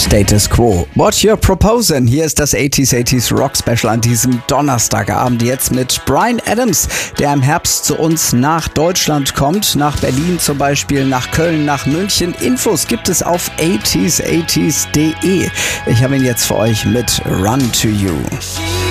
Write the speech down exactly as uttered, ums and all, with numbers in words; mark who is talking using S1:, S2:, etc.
S1: Status Quo. What you're proposing? Hier ist das achtziger achtziger Rock Special an diesem Donnerstagabend. Jetzt mit Bryan Adams, der im Herbst zu uns nach Deutschland kommt. Nach Berlin zum Beispiel, nach Köln, nach München. Infos gibt es auf achtziger achtziger punkt de. Ich habe ihn jetzt für euch mit Run to You.